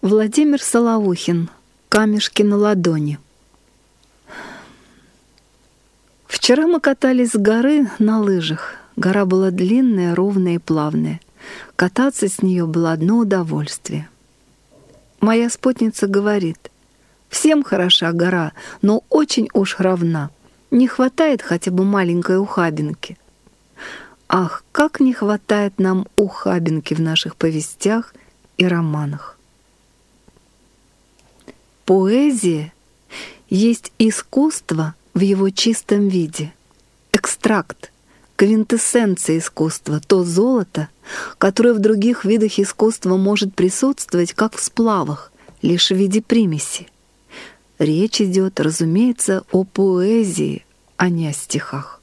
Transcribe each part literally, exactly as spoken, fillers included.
Владимир Соловухин. «Камешки на ладони». Вчера мы катались с горы на лыжах. Гора была длинная, ровная и плавная. Кататься с нее было одно удовольствие. Моя спутница говорит: «Всем хороша гора, но очень уж равна. Не хватает хотя бы маленькой ухабинки». Ах, как не хватает нам ухабинки в наших повестях и романах. Поэзия есть искусство в его чистом виде, экстракт, квинтэссенция искусства, то золото, которое в других видах искусства может присутствовать, как в сплавах, лишь в виде примеси. Речь идет, разумеется, о поэзии, а не о стихах.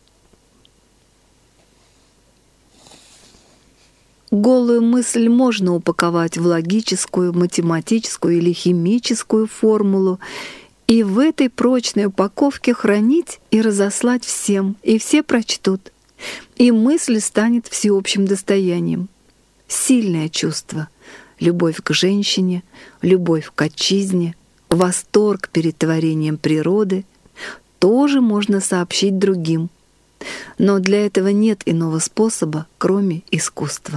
Голую мысль можно упаковать в логическую, математическую или химическую формулу и в этой прочной упаковке хранить и разослать всем, и все прочтут, и мысль станет всеобщим достоянием. Сильное чувство, любовь к женщине, любовь к отчизне, восторг перед творением природы тоже можно сообщить другим, но для этого нет иного способа, кроме искусства.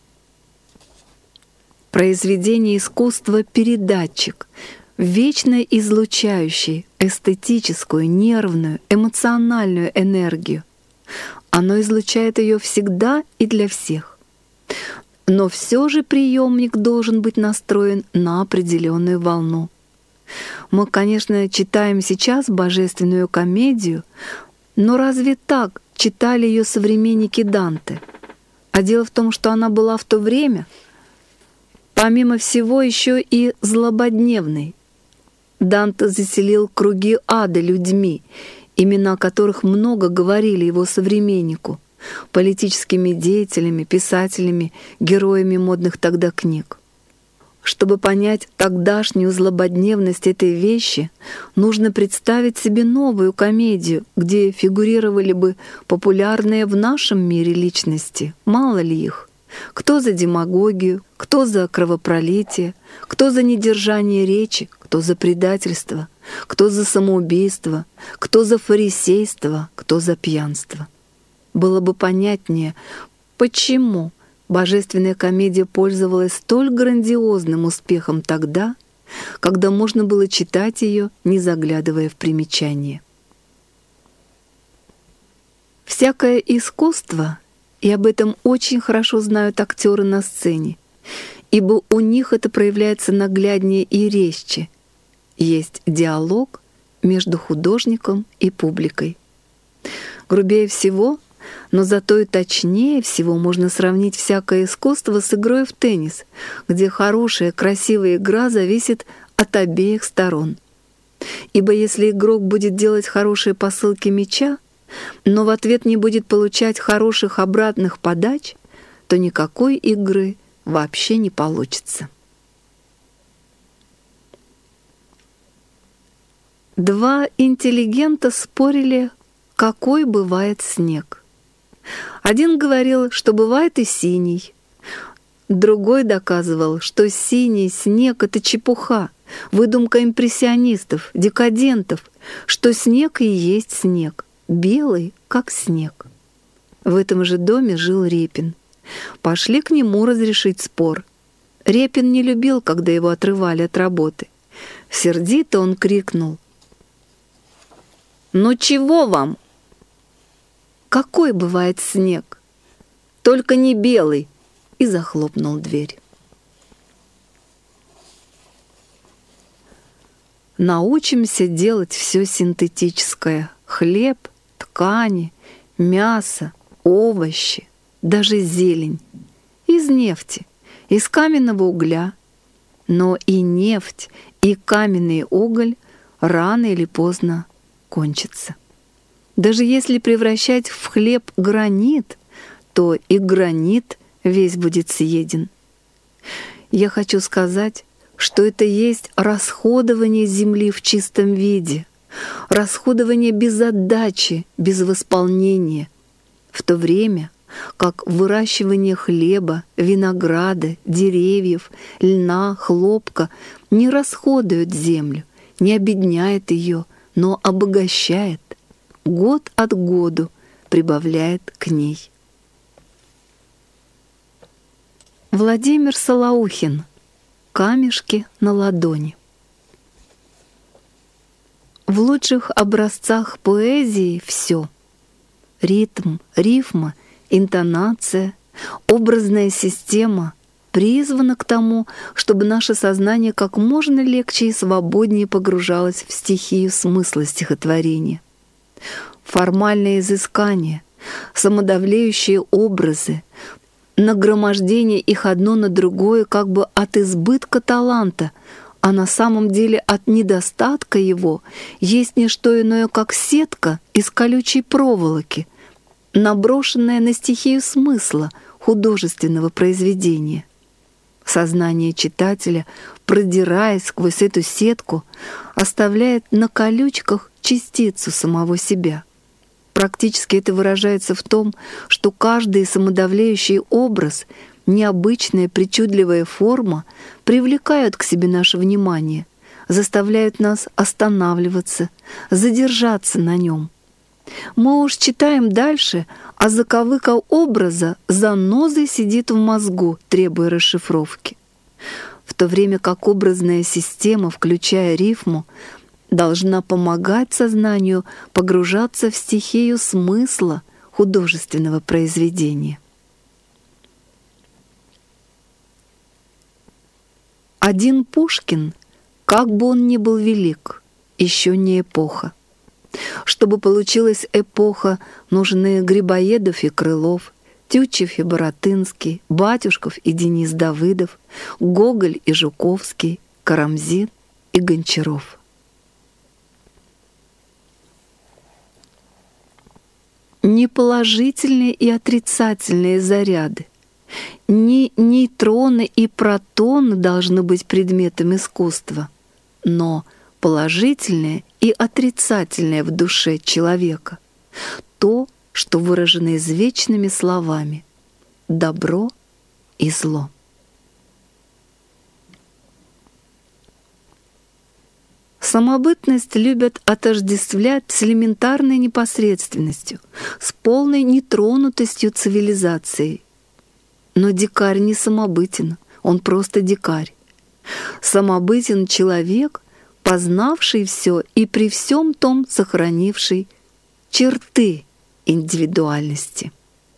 Произведение искусства — передатчик, вечно излучающий эстетическую, нервную, эмоциональную энергию. Оно излучает ее всегда и для всех. Но все же приемник должен быть настроен на определенную волну. Мы, конечно, читаем сейчас божественную комедию, но разве так читали ее современники Данте? А дело в том, что она была в то время, помимо всего, еще и злободневной. Данте заселил круги ада людьми, имена которых много говорили его современнику, политическими деятелями, писателями, героями модных тогда книг. Чтобы понять тогдашнюю злободневность этой вещи, нужно представить себе новую комедию, где фигурировали бы популярные в нашем мире личности, мало ли их. Кто за демагогию, кто за кровопролитие, кто за недержание речи, кто за предательство, кто за самоубийство, кто за фарисейство, кто за пьянство. Было бы понятнее, почему божественная комедия пользовалась столь грандиозным успехом тогда, когда можно было читать ее, не заглядывая в примечания. Всякое искусство, и об этом очень хорошо знают актеры на сцене, ибо у них это проявляется нагляднее и резче. Есть диалог между художником и публикой. Грубее всего, но зато и точнее всего можно сравнить всякое искусство с игрой в теннис, где хорошая, красивая игра зависит от обеих сторон. Ибо если игрок будет делать хорошие посылки мяча, но в ответ не будет получать хороших обратных подач, то никакой игры вообще не получится. Два интеллигента спорили, какой бывает снег. Один говорил, что бывает и синий. Другой доказывал, что синий снег — это чепуха, выдумка импрессионистов, декадентов, что снег и есть снег, белый, как снег. В этом же доме жил Репин. Пошли к нему разрешить спор. Репин не любил, когда его отрывали от работы. Сердито он крикнул: «Ну чего вам? Какой бывает снег? Только не белый!» И захлопнул дверь. Научимся делать все синтетическое: хлеб, ткани, мясо, овощи, даже зелень. Из нефти, из каменного угля. Но и нефть, и каменный уголь рано или поздно кончатся. Даже если превращать в хлеб гранит, то и гранит весь будет съеден. Я хочу сказать, что это есть расходование земли в чистом виде, расходование без отдачи, без восполнения, в то время как выращивание хлеба, винограда, деревьев, льна, хлопка, не расходует землю, не обедняет ее, но обогащает, год от году прибавляет к ней. Владимир Солоухин. Камешки на ладони. В лучших образцах поэзии все — ритм, рифма, интонация, образная система — призвана к тому, чтобы наше сознание как можно легче и свободнее погружалось в стихию смысла стихотворения. Формальные изыскания, самодовлеющие образы, нагромождение их одно на другое как бы от избытка таланта, а на самом деле от недостатка его, есть не что иное, как сетка из колючей проволоки, наброшенная на стихию смысла художественного произведения. Сознание читателя, продираясь сквозь эту сетку, оставляет на колючках частицу самого себя. Практически это выражается в том, что каждый самодовлеющий образ, необычная причудливая форма привлекают к себе наше внимание, заставляют нас останавливаться, задержаться на нем. Мы уж читаем дальше, а заковыка образа занозой сидит в мозгу, требуя расшифровки. В то время как образная система, включая рифму, должна помогать сознанию погружаться в стихию смысла художественного произведения. Один Пушкин, как бы он ни был велик, еще не эпоха. Чтобы получилась эпоха, нужны Грибоедов и Крылов, Тютчев и Баратынский, Батюшков и Денис Давыдов, Гоголь и Жуковский, Карамзин и Гончаров. Не положительные и отрицательные заряды, не нейтроны и протоны должны быть предметом искусства, но положительное и отрицательное в душе человека, то, что выражено извечными словами «добро» и «зло». Самобытность любят отождествлять с элементарной непосредственностью, с полной нетронутостью цивилизации. Но дикарь не самобытен, он просто дикарь. Самобытен человек, познавший все и при всем том сохранивший черты индивидуальности.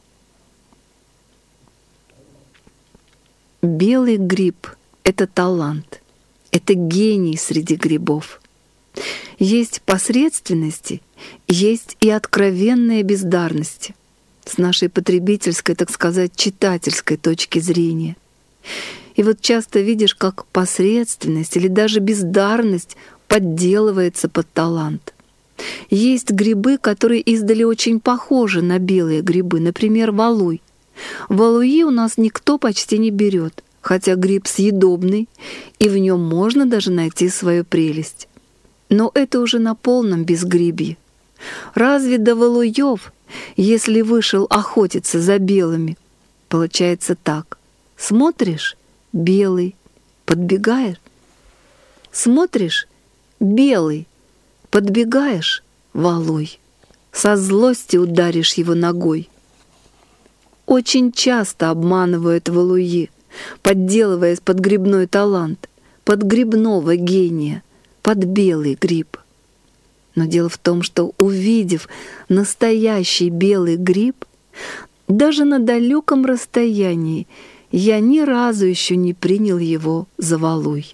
Белый гриб — это талант. Это гений среди грибов. Есть посредственности, есть и откровенные бездарности. С нашей потребительской, так сказать, читательской точки зрения. И вот часто видишь, как посредственность или даже бездарность подделывается под талант. Есть грибы, которые издали очень похожи на белые грибы, например, валуй. Валуи у нас никто почти не берет, хотя гриб съедобный, и в нем можно даже найти свою прелесть. Но это уже на полном безгрибье. Разве до валуев, если вышел охотиться за белыми? Получается так. Смотришь — белый, подбегаешь. Смотришь — белый, подбегаешь — валуй. Со злости ударишь его ногой. Очень часто обманывают валуи, подделываясь под грибной талант, под грибного гения, под белый гриб. Но дело в том, что, увидев настоящий белый гриб, даже на далеком расстоянии я ни разу еще не принял его за валуй.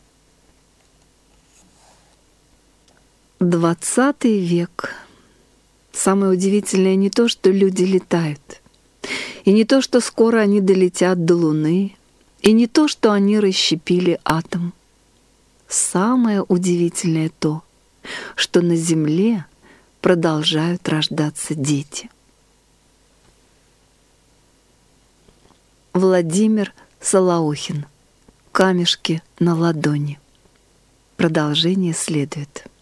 Двадцатый век. Самое удивительное не то, что люди летают, и не то, что скоро они долетят до Луны, и не то, что они расщепили атом. Самое удивительное то, что на Земле продолжают рождаться дети. Владимир Солоухин. Камешки на ладони. Продолжение следует.